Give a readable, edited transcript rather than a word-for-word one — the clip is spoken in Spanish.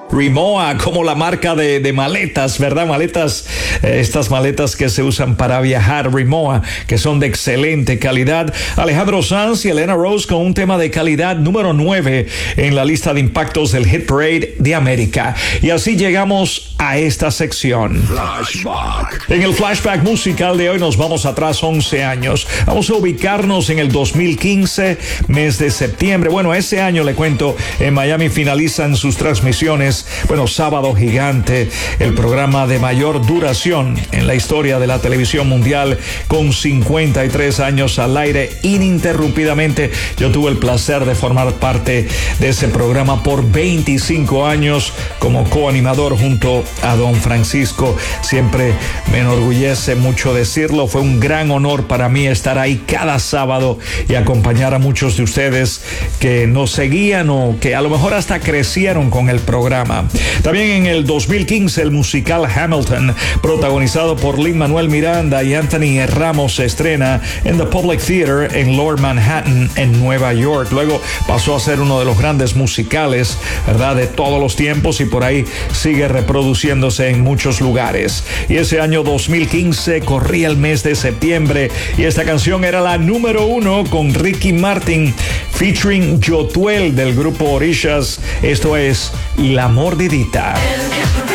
Rimowa, como la marca de maletas, ¿verdad? Maletas, estas maletas que se usan para viajar, Rimowa, que son de excelente calidad. Alejandro Sanz y Elena Rose con un tema de calidad número 9 en la lista de impactos del Hit Parade de América. Y así llegamos a esta sección. Flashback. En el flashback musical de hoy nos vamos atrás 11 años. Vamos a ubicarnos en el 2015, mes de septiembre. Bueno, ese año, le cuento, en Miami finalizan sus transmisiones. Bueno, Sábado Gigante, el programa de mayor duración en la historia de la televisión mundial, con 53 años al aire ininterrumpidamente. Yo tuve el placer de formar parte de ese programa por 25 años como coanimador junto a don Francisco. Siempre me enorgullece mucho decirlo. Fue un gran honor para mí estar ahí cada sábado y acompañar a muchos de ustedes que nos seguían o que a lo mejor hasta crecieron con el programa. También en el 2015 el musical Hamilton, protagonizado por Lin-Manuel Miranda y Anthony Ramos, se estrena en The Public Theater en Lower Manhattan en Nueva York. Luego pasó a ser uno de los grandes musicales, ¿verdad?, de todos los tiempos, y por ahí sigue reproduciéndose en muchos lugares. Y ese año 2015 corría el mes de septiembre y esta canción era la número 1 con Ricky Martin featuring Yotuel del grupo Orishas. Esto es La Mordidita.